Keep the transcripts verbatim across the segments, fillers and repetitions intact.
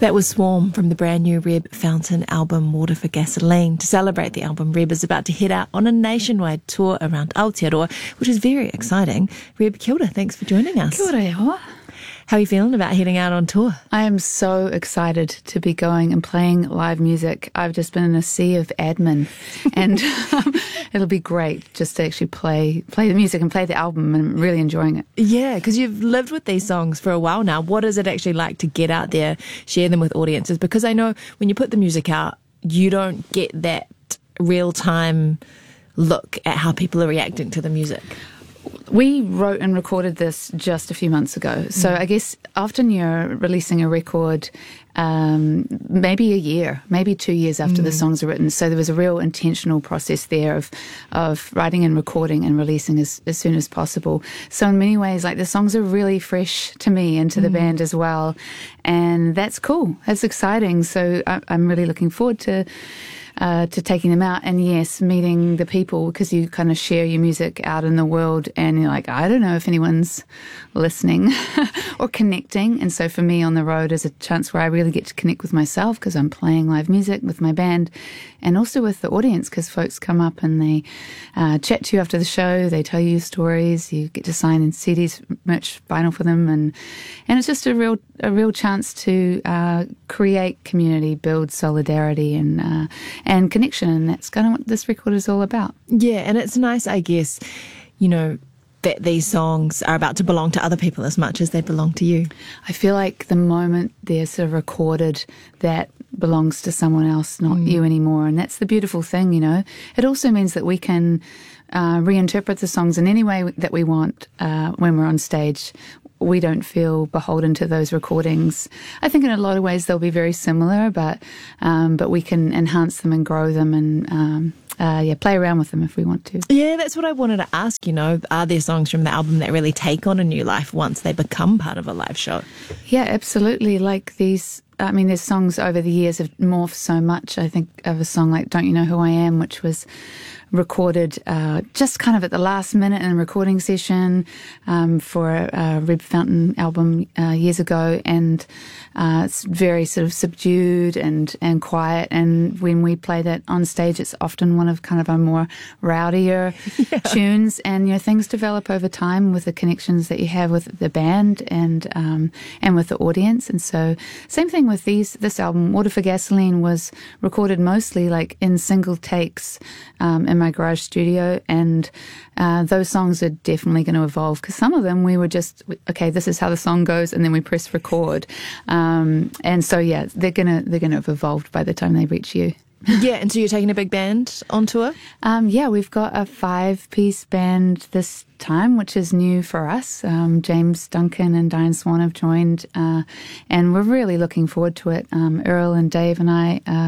That was Swarm from the brand new Reb Fountain album Water for Gasoline. To celebrate the album, Reb is about to head out on a nationwide tour around Aotearoa, which is very exciting. Reb, kia ora, thanks for joining us. Kia ora, Ewa. How are you feeling about heading out on tour? I am so excited to be going and playing live music. I've just been in a sea of admin, and um, it'll be great just to actually play play the music and play the album, and I'm really enjoying it. Yeah, because you've lived with these songs for a while now. What is it actually like to get out there, share them with audiences? Because I know when you put the music out, you don't get that real-time look at how people are reacting to the music. We wrote and recorded this just a few months ago. So mm. I guess often you're releasing a record um, maybe a year, maybe two years after mm. the songs are written. So there was a real intentional process there of of writing and recording and releasing as, as soon as possible. So in many ways, like the songs are really fresh to me and to mm. the band as well. And that's cool. That's exciting. So I, I'm really looking forward to Uh, to taking them out, and yes, meeting the people, because you kind of share your music out in the world and you're like, I don't know if anyone's listening or connecting. And so for me on the road is a chance where I really get to connect with myself, because I'm playing live music with my band, and also with the audience, because folks come up and they uh, chat to you after the show, they tell you stories, you get to sign in C Ds, merch, vinyl for them, and and it's just a real a real chance to uh, create community, build solidarity and uh, and connection, and that's kind of what this record is all about. Yeah, and it's nice, I guess, you know, that these songs are about to belong to other people as much as they belong to you. I feel like the moment they're sort of recorded, that belongs to someone else, not mm. you anymore, and that's the beautiful thing, you know. It also means that we can uh, reinterpret the songs in any way that we want uh, when we're on stage. We don't feel beholden to those recordings. I think in a lot of ways they'll be very similar, but um, but we can enhance them and grow them and um, uh, yeah, play around with them if we want to. Yeah, that's what I wanted to ask, you know. Are there songs from the album that really take on a new life once they become part of a live show? Yeah, absolutely. Like these, I mean, there's songs over the years have morphed so much. I think of a song like Don't You Know Who I Am, which was recorded uh, just kind of at the last minute in a recording session um, for a, a Reb Fountain album uh, years ago, and uh, it's very sort of subdued and, and quiet, and when we play that on stage it's often one of kind of our more rowdier yeah. tunes, and you know, things develop over time with the connections that you have with the band and um, and with the audience. And so same thing with these this album. Water for Gasoline was recorded mostly like in single takes um, in my garage studio, and uh, those songs are definitely going to evolve, because some of them we were just, okay, this is how the song goes, and then we press record, um, and so yeah, they're gonna they're gonna have evolved by the time they reach you. Yeah, and so you're taking a big band on tour? Um, yeah, we've got a five-piece band this time, which is new for us. Um, James Duncan and Diane Swan have joined, uh, and we're really looking forward to it. Um, Earl and Dave and I, uh,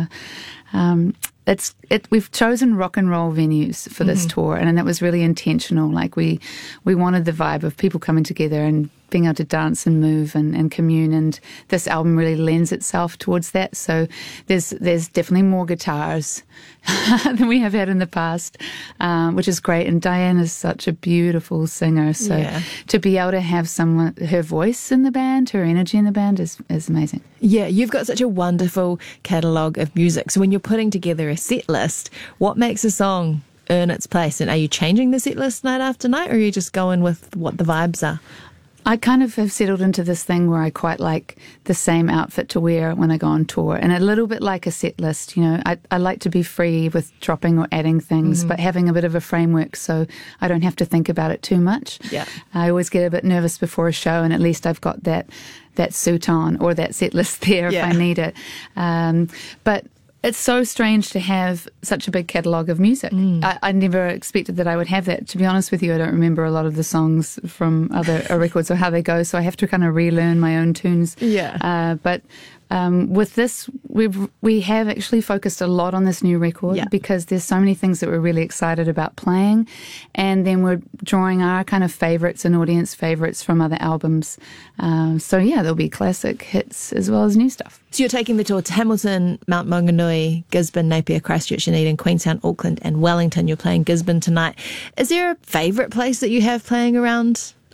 um, it's it. We've chosen rock and roll venues for this mm-hmm. tour, and, and that was really intentional. Like we we wanted the vibe of people coming together and being able to dance and move and, and commune, and this album really lends itself towards that. So there's there's definitely more guitars than we have had in the past, um, which is great. And Diane is such a beautiful singer, so yeah. to be able to have someone, her voice in the band, her energy in the band is, is amazing. Yeah, you've got such a wonderful catalogue of music. So when you're putting together a set list, what makes a song earn its place? And are you changing the set list night after night, or are you just going with what the vibes are? I kind of have settled into this thing where I quite like the same outfit to wear when I go on tour, and a little bit like a set list. You know, I, I like to be free with dropping or adding things, mm-hmm. but having a bit of a framework so I don't have to think about it too much. Yeah. I always get a bit nervous before a show, and at least I've got that that suit on or that set list there yeah. if I need it. Um, but it's so strange to have such a big catalogue of music. Mm. I, I never expected that I would have that. To be honest with you, I don't remember a lot of the songs from other records or how they go, so I have to kind of relearn my own tunes. Yeah. Uh, but um, with this, we've, we have actually focused a lot on this new record yeah. because there's so many things that we're really excited about playing, and then we're drawing our kind of favourites and audience favourites from other albums. Um, so yeah, there'll be classic hits as well as new stuff. So you're taking the tour to Hamilton, Mount Maunganui, Gisborne, Napier, Christchurch, Dunedin, Queenstown, Auckland and Wellington. You're playing Gisborne tonight. Is there a favourite place that you have playing around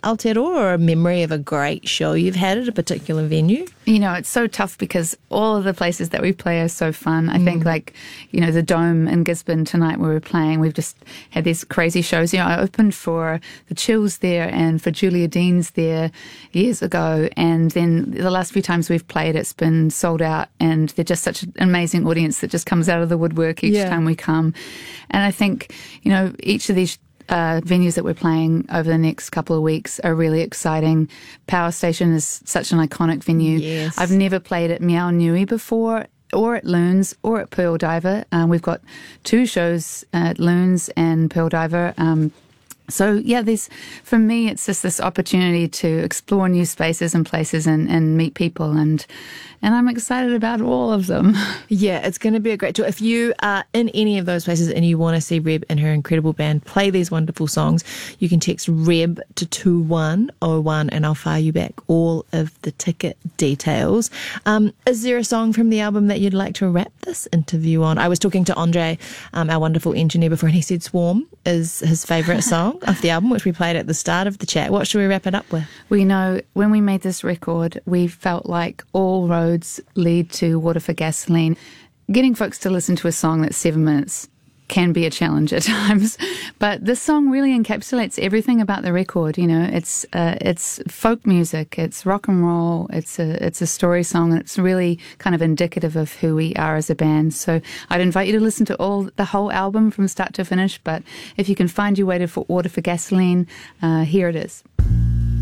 Aotearoa, or a memory of a great show you've had at a particular venue? You know, it's so tough because all of the places that we play are so fun. I mm. think like, you know, the Dome in Gisborne tonight where we're playing, we've just had these crazy shows. You know, I opened for the Chills there and for Julia Deans there years ago. And then the last few times we've played, it's been sold out, and they're just such an amazing audience that just comes out of the woodwork each yeah. time we come. And I think, you know, each of these Uh, venues that we're playing over the next couple of weeks are really exciting. Power Station is such an iconic venue. Yes. I've never played at Meow Nui before, or at Loons, or at Pearl Diver. Um, we've got two shows at Loons and Pearl Diver. Um, So, yeah, there's, for me, it's just this opportunity to explore new spaces and places and, and meet people, and and I'm excited about all of them. Yeah, it's going to be a great tour. If you are in any of those places and you want to see Reb and her incredible band play these wonderful songs, you can text Reb to two one oh one and I'll fire you back all of the ticket details. Um, is there a song from the album that you'd like to wrap this interview on? I was talking to Andre, um, our wonderful engineer, before, and he said Swarm is his favourite song of the album, which we played at the start of the chat. What should we wrap it up with? We know when we made this record, we felt like all roads lead to Water for Gasoline. Getting folks to listen to a song that's seven minutes can be a challenge at times, but this song really encapsulates everything about the record. You know, it's uh, it's folk music, it's rock and roll, it's a it's a story song, and it's really kind of indicative of who we are as a band. So I'd invite you to listen to all the whole album from start to finish. But if you can find your way to Water for Gasoline, uh, here it is.